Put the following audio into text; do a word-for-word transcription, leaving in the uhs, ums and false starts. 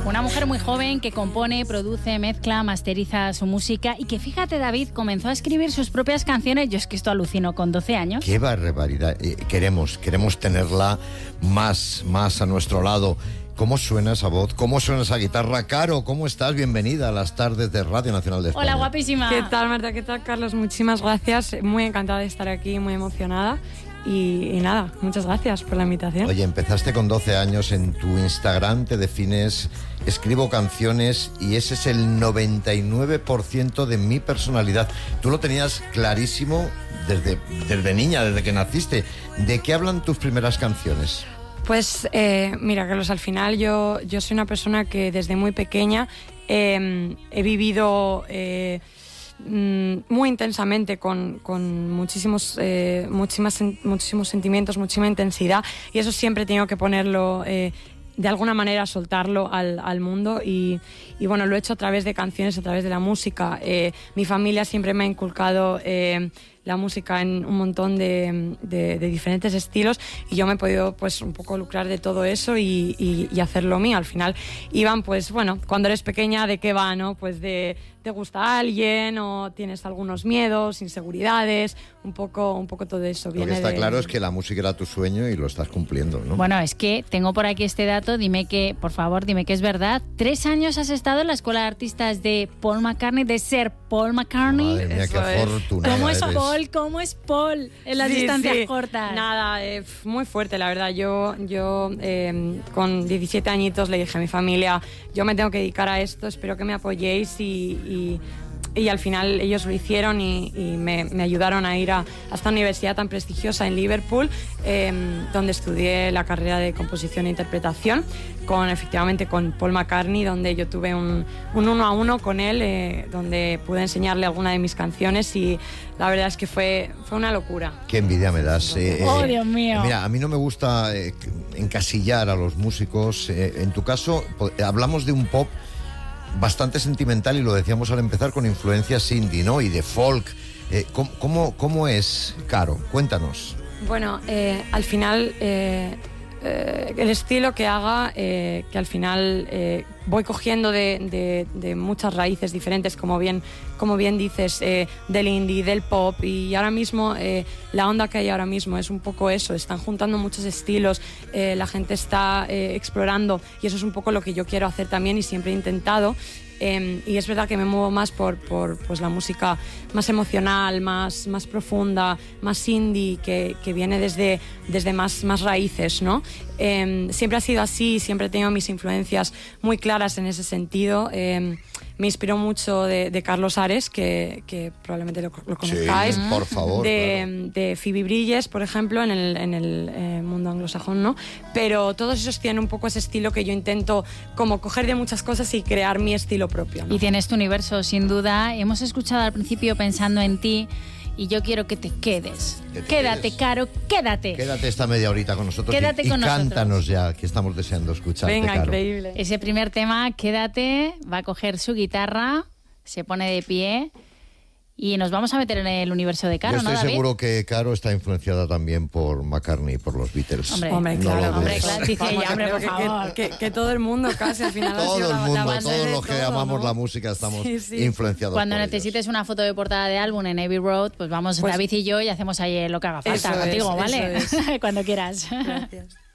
Una mujer muy joven que compone, produce, mezcla, masteriza su música y que, fíjate, David, comenzó a escribir sus propias canciones. Yo es que esto alucino, con doce años. ¡Qué barbaridad! Eh, queremos, queremos tenerla más, más a nuestro lado. ¿Cómo suena esa voz? ¿Cómo suena esa guitarra? Caro, ¿cómo estás? Bienvenida a las tardes de Radio Nacional de España. Hola, guapísima. ¿Qué tal, Marta? ¿Qué tal, Carlos? Muchísimas gracias. Muy encantada de estar aquí, muy emocionada. Y, y nada, muchas gracias por la invitación. Oye, empezaste con doce años, en tu Instagram te defines, escribo canciones y ese es el noventa y nueve por ciento de mi personalidad. Tú lo tenías clarísimo desde, desde niña, desde que naciste. ¿De qué hablan tus primeras canciones? Pues eh, mira, Carlos, al final yo, yo soy una persona que desde muy pequeña eh, he vivido... Eh, muy intensamente con, con muchísimos, eh, muchísimas, muchísimos sentimientos, muchísima intensidad, y eso siempre he tenido que ponerlo, eh, de alguna manera soltarlo al, al mundo y, y bueno, lo he hecho a través de canciones, a través de la música. Eh, mi familia siempre me ha inculcado eh, la música en un montón de, de, de diferentes estilos, y yo me he podido pues un poco lucrar de todo eso y, y, y hacerlo mío. Al final iban, pues bueno, cuando eres pequeña, ¿de qué va, no? Pues de te gusta alguien o tienes algunos miedos, inseguridades, un poco, un poco todo eso. Viene Lo que está de... claro es que la música era tu sueño y lo estás cumpliendo, ¿no? Bueno, es que tengo por aquí este dato, dime que, por favor, dime que es verdad. Tres años has estado en la Escuela de Artistas de Paul McCartney, de ser Paul McCartney. Madre mía, eso qué es. afortunada ¿Cómo es eres. Paul? ¿Cómo es Paul en las sí, distancias sí. cortas? Nada, eh, muy fuerte, la verdad. Yo, yo eh, con diecisiete añitos le dije a mi familia, yo me tengo que dedicar a esto, espero que me apoyéis, y... y Y al final ellos lo hicieron y, y me, me ayudaron a ir a, a esta universidad tan prestigiosa en Liverpool, eh, donde estudié la carrera de composición e interpretación, con, efectivamente con Paul McCartney, donde yo tuve un, un uno a uno con él, eh, donde pude enseñarle alguna de mis canciones, y la verdad es que fue, fue una locura. Qué envidia me das. Eh, oh, eh, Dios mío. Mira, a mí no me gusta eh, encasillar a los músicos. Eh, en tu caso, hablamos de un pop bastante sentimental, y lo decíamos al empezar, con influencias indie, ¿no? Y de folk. Eh, ¿cómo, cómo, ¿Cómo es, Caro? Cuéntanos. Bueno, eh, al final, eh, eh, el estilo que haga, eh, que al final eh, voy cogiendo de, de, de muchas raíces diferentes, como bien, como bien dices, eh, del indie, del pop, y ahora mismo eh, la onda que hay ahora mismo es un poco eso, están juntando muchos estilos, eh, la gente está eh, explorando, y eso es un poco lo que yo quiero hacer también y siempre he intentado. Eh, y es verdad que me muevo más por, por pues, la música más emocional, más, más profunda, más indie, que, que viene desde, desde más, más raíces, ¿no? Eh, siempre ha sido así, siempre he tenido mis influencias muy claras en ese sentido. Eh, me inspiró mucho de, de Carlos Ares, que, que probablemente lo, lo conozcáis. Sí, por favor. De, claro. de Phoebe Bridges, por ejemplo, en el, en el eh, mundo anglosajón, ¿no? Pero todos esos tienen un poco ese estilo que yo intento como coger de muchas cosas y crear mi estilo propio, ¿no? Y tienes tu universo, sin duda. Hemos escuchado al principio Pensando en ti, y yo quiero que te quedes. Que te quédate, quedes. Caro, quédate. Quédate esta media horita con nosotros. Quédate y, con y nosotros. Cántanos ya, que estamos deseando escucharte, Venga, Caro. increíble. Ese primer tema, Quédate, va a coger su guitarra, se pone de pie y nos vamos a meter en el universo de Caro, Yo ¿no, estoy David? seguro que Caro está influenciada también por McCartney, por los Beatles. Hombre, Hombre, No claro, lo hombre, dudes. claro. Dice ella, hombre, por que, favor. que, que, que todo el mundo casi al final ha Todo sido el la- la mundo, base todos de los que todo, amamos ¿no? la música estamos Sí, sí. influenciados Cuando por necesites ellos. una foto de portada de álbum en Abbey Road, pues vamos Pues- David y yo y hacemos ahí lo que haga falta Eso es, contigo, ¿vale? eso Cuando quieras. Gracias.